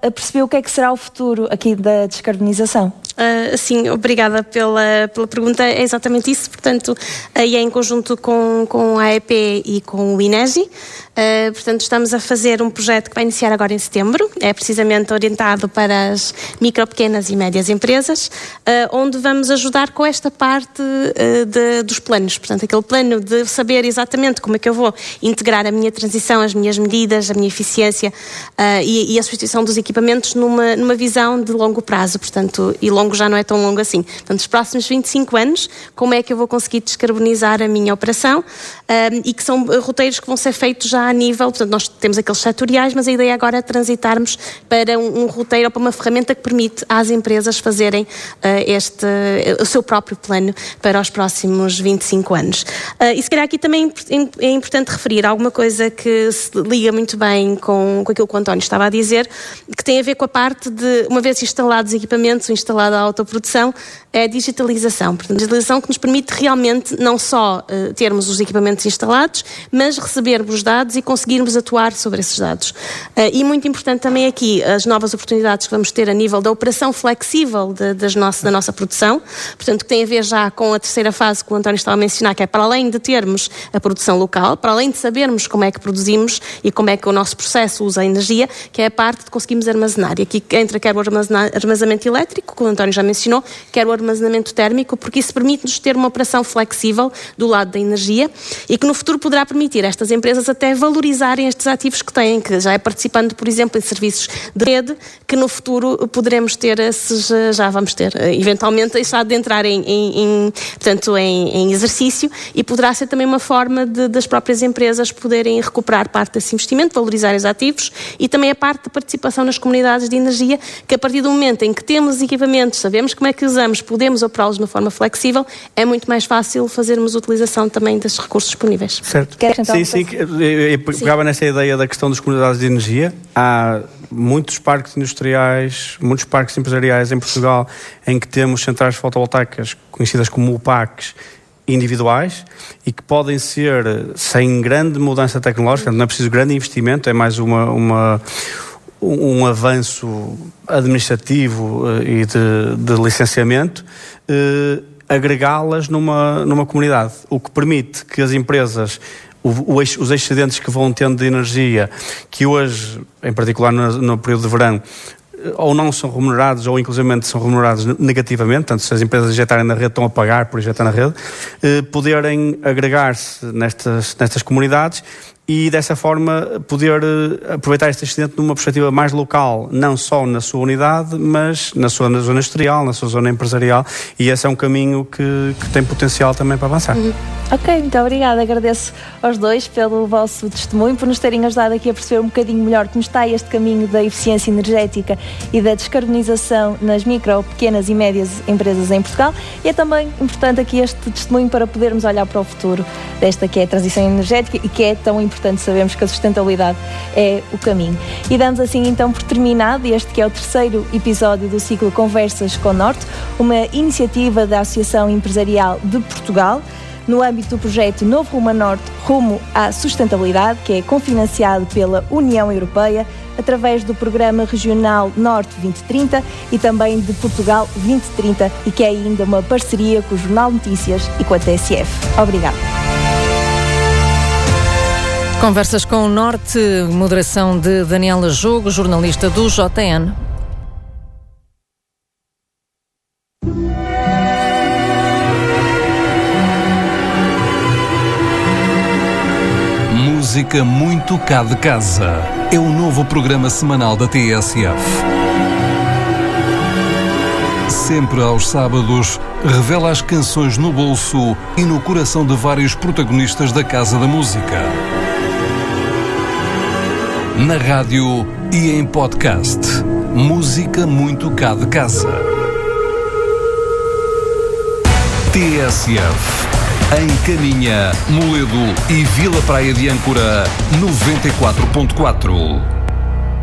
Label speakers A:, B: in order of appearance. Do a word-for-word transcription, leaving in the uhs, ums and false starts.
A: a perceber o que é que será o futuro aqui da descarbonização.
B: Uh, sim, obrigada pela, pela pergunta. É exatamente isso, portanto, aí é em conjunto com, com a A E P e com o INEGI. Uh, portanto, estamos a fazer um projeto que vai iniciar agora em setembro, é precisamente orientado para as micro, pequenas e médias empresas, uh, onde vamos ajudar com esta parte uh, de, dos planos, portanto, aquele plano de saber exatamente como é que eu vou integrar a minha transição, as minhas medidas, a minha eficiência uh, e, e a substituição dos equipamentos numa, numa visão de longo prazo, portanto, e longo já não é tão longo assim. Portanto, nos próximos vinte e cinco anos, como é que eu vou conseguir descarbonizar a minha operação uh, e que são roteiros que vão ser feitos já a nível, portanto, nós temos aqueles setoriais, mas a ideia agora é transitarmos para um, um roteiro ou para uma ferramenta que permite às empresas fazerem uh, este, uh, o seu próprio plano para os próximos vinte e cinco anos. Uh, e se calhar aqui também é importante referir alguma coisa que se liga muito bem com, com aquilo que o António estava a dizer, que tem a ver com a parte de, uma vez instalados equipamentos, instalada a autoprodução, é a digitalização. Portanto, a digitalização que nos permite realmente não só uh, termos os equipamentos instalados, mas recebermos os dados e conseguirmos atuar sobre esses dados. Uh, e muito importante também aqui as novas oportunidades que vamos ter a nível da operação flexível de, das nossa, da nossa produção, portanto, que tem a ver já com a terceira fase que o António estava a mencionar, que é para além de termos a produção local, para além de sabermos como é que produzimos e como é que o nosso processo usa a energia, que é a parte de conseguirmos armazenar. E aqui entra quer o armazenamento elétrico, que o António já mencionou, quer o armazenamento térmico, porque isso permite-nos ter uma operação flexível do lado da energia e que no futuro poderá permitir a estas empresas até valorizarem estes ativos que têm, que já é participando, por exemplo, em serviços de rede, que no futuro poderemos ter esses, já vamos ter, eventualmente isso há de entrar em, em, em, portanto, em, em exercício e poderá ser também uma forma de, das próprias empresas poderem recuperar parte desse investimento, valorizar os ativos e também a parte de participação nas comunidades de energia, que a partir do momento em que temos equipamentos, sabemos como é que usamos, podemos operá-los de uma forma flexível, é muito mais fácil fazermos utilização também desses recursos disponíveis.
C: Certo. Sim, sim, eu pegava nessa ideia da questão das comunidades de energia. Há muitos parques industriais, muitos parques empresariais em Portugal em que temos centrais fotovoltaicas conhecidas como U P A Cs individuais e que podem ser sem grande mudança tecnológica, não é preciso grande investimento, é mais uma, uma, um avanço administrativo e de, de licenciamento, eh, agregá-las numa, numa comunidade, o que permite que as empresas, o, o, os excedentes que vão tendo de energia, que hoje, em particular no, no período de verão, ou não são remunerados, ou inclusivamente são remunerados negativamente, portanto, se as empresas injetarem na rede, estão a pagar por injetar na rede, eh, poderem agregar-se nestas, nestas comunidades e dessa forma poder aproveitar este excedente numa perspectiva mais local, não só na sua unidade, mas na sua na zona industrial, na sua zona empresarial, e esse é um caminho que, que tem potencial também para avançar.
A: Uhum. Ok, muito obrigada. Agradeço aos dois pelo vosso testemunho, por nos terem ajudado aqui a perceber um bocadinho melhor como está este caminho da eficiência energética e da descarbonização nas micro, pequenas e médias empresas em Portugal. E é também importante aqui este testemunho para podermos olhar para o futuro desta que é a transição energética e que é tão importante. Portanto, sabemos que a sustentabilidade é o caminho. E damos assim então por terminado este que é o terceiro episódio do ciclo Conversas com Norte, uma iniciativa da Associação Empresarial de Portugal, no âmbito do projeto Novo Rumo a Norte, Rumo à Sustentabilidade, que é cofinanciado pela União Europeia, através do Programa Regional Norte vinte trinta e também de Portugal vinte trinta, e que é ainda uma parceria com o Jornal Notícias e com a T S F. Obrigada.
D: Conversas com o Norte, moderação de Daniela Jogo, jornalista do J N.
E: Música muito cá de casa. É o novo programa semanal da T S F. Sempre aos sábados, revela as canções no bolso e no coração de vários protagonistas da Casa da Música. Na rádio e em podcast. Música muito cá de casa. T S F. Em Caminha, Moledo e Vila Praia de Âncora, noventa e quatro ponto quatro.